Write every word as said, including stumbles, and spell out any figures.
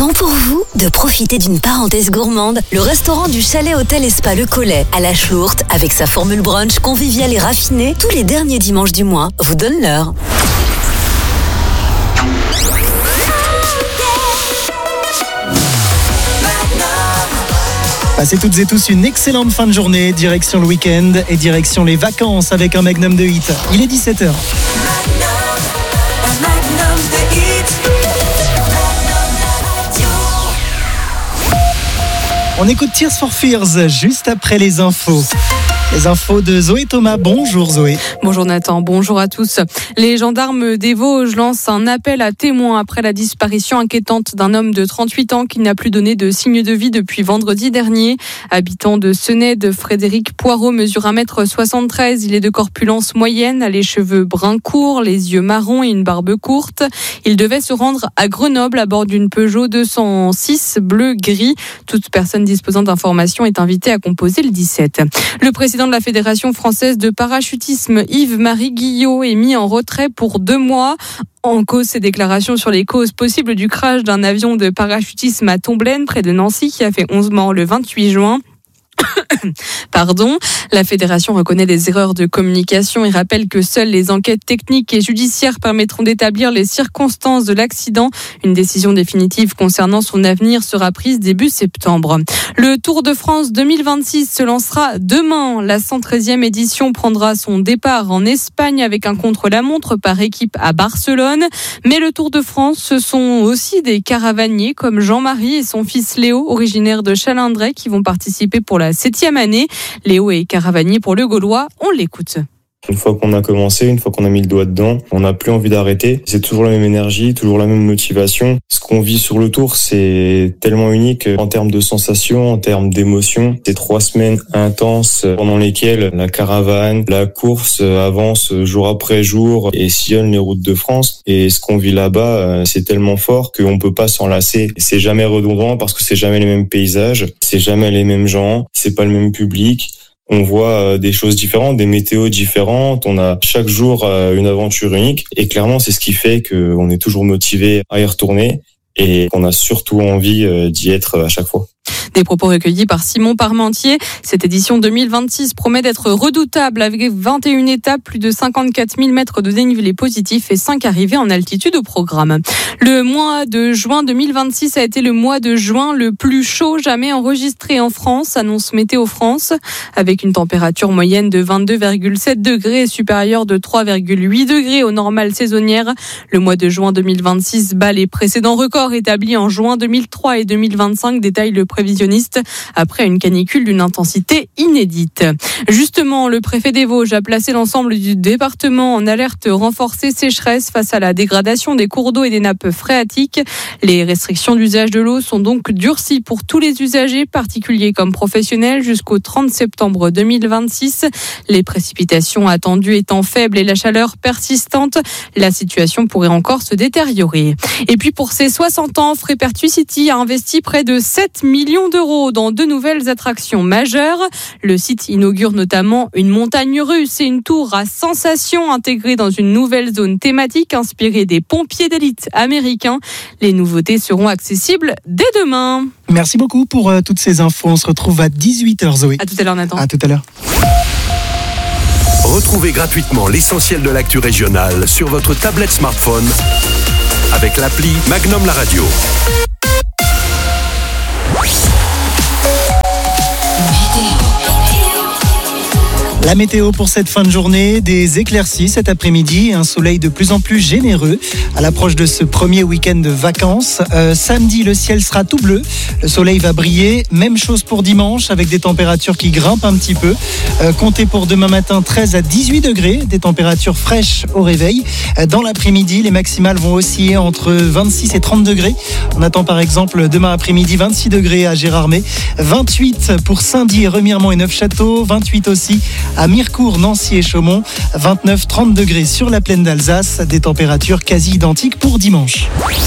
temps pour vous de profiter d'une parenthèse gourmande. Le restaurant du Chalet Hôtel et Spa Le Collet à la Chourte, avec sa formule brunch conviviale et raffinée, tous les derniers dimanches du mois, vous donne l'heure. Passez toutes et tous une excellente fin de journée, direction le week-end et direction les vacances avec un magnum de hits. Il est dix-sept heures. On écoute Tears for Fears juste après les infos. Les infos de Zoé Thomas. Bonjour Zoé. Bonjour Nathan, bonjour à tous. Les gendarmes des Vosges lancent un appel à témoins après la disparition inquiétante d'un homme de trente-huit ans qui n'a plus donné de signe de vie depuis vendredi dernier. Habitant de Sened, Frédéric Poirot mesure un mètre soixante-treize. Il est de corpulence moyenne, les cheveux bruns courts, les yeux marrons et une barbe courte. Il devait se rendre à Grenoble à bord d'une Peugeot deux cent six bleu-gris. Toute personne disposant d'informations est invitée à composer le dix-sept. Le président de la Fédération française de parachutisme, Yves-Marie Guillot, est mis en retrait pour deux mois. En cause, ses déclarations sur les causes possibles du crash d'un avion de parachutisme à Tomblaine, près de Nancy, qui a fait onze morts le vingt-huit juin. Pardon. La fédération reconnaît les erreurs de communication et rappelle que seules les enquêtes techniques et judiciaires permettront d'établir les circonstances de l'accident. Une décision définitive concernant son avenir sera prise début septembre. Le Tour de France deux mille vingt-six se lancera demain. La cent treizième édition prendra son départ en Espagne avec un contre-la-montre par équipe à Barcelone. Mais le Tour de France, ce sont aussi des caravaniers comme Jean-Marie et son fils Léo, originaire de Chalindrey, qui vont participer pour la septième année. Léo est caravanier pour le Gaulois. On l'écoute. Une fois qu'on a commencé, une fois qu'on a mis le doigt dedans, on n'a plus envie d'arrêter. C'est toujours la même énergie, toujours la même motivation. Ce qu'on vit sur le Tour, c'est tellement unique en termes de sensations, en termes d'émotions. C'est trois semaines intenses pendant lesquelles la caravane, la course avance jour après jour et sillonne les routes de France. Et ce qu'on vit là-bas, c'est tellement fort qu'on peut pas s'en lasser. C'est jamais redondant parce que c'est jamais les mêmes paysages, c'est jamais les mêmes gens, c'est pas le même public. On voit des choses différentes, des météos différentes. On a chaque jour une aventure unique. Et clairement, c'est ce qui fait qu'on est toujours motivé à y retourner et qu'on a surtout envie d'y être à chaque fois. Des propos recueillis par Simon Parmentier. Cette édition deux mille vingt-six promet d'être redoutable avec vingt et une étapes, plus de cinquante-quatre mille mètres de dénivelé positif et cinq arrivées en altitude au programme. Le mois de juin deux mille vingt-six a été le mois de juin le plus chaud jamais enregistré en France, annonce Météo France, avec une température moyenne de vingt-deux virgule sept degrés et supérieure de trois virgule huit degrés aux normales saisonnières. Le mois de juin deux mille vingt-six bat les précédents records établis en juin deux mille trois et deux mille vingt-cinq, détaille le prévisionniste après une canicule d'une intensité inédite. Justement, le préfet des Vosges a placé l'ensemble du département en alerte renforcée sécheresse face à la dégradation des cours d'eau et des nappes phréatiques. Les restrictions d'usage de l'eau sont donc durcies pour tous les usagers, particuliers comme professionnels, jusqu'au trente septembre deux mille vingt-six. Les précipitations attendues étant faibles et la chaleur persistante, la situation pourrait encore se détériorer. Et puis pour ses soixante ans, Frépertuis a investi près de sept millions d'euros dans de nouvelles attractions majeures. Le site inaugure notamment une montagne russe et une tour à sensations intégrée dans une nouvelle zone thématique inspirée des pompiers d'élite américains. Les nouveautés seront accessibles dès demain. Merci beaucoup pour euh, toutes ces infos. On se retrouve à dix-huit heures Zoé. À tout à l'heure Nathan. À tout à l'heure. Retrouvez gratuitement l'essentiel de l'actu régionale sur votre tablette smartphone avec l'appli Magnum La Radio. La météo pour cette fin de journée, des éclaircies cet après-midi, un soleil de plus en plus généreux à l'approche de ce premier week-end de vacances. Euh, samedi, le ciel sera tout bleu, le soleil va briller. Même chose pour dimanche avec des températures qui grimpent un petit peu. Euh, comptez pour demain matin treize à dix-huit degrés, des températures fraîches au réveil. Euh, dans l'après-midi, les maximales vont osciller entre vingt-six et trente degrés. On attend par exemple demain après-midi vingt-six degrés à Gérardmer, vingt-huit pour Saint-Dié, Remiremont et Neufchâteau, vingt-huit aussi à Mirecourt, Nancy et Chaumont, vingt-neuf à trente degrés sur la plaine d'Alsace, des températures quasi identiques pour dimanche.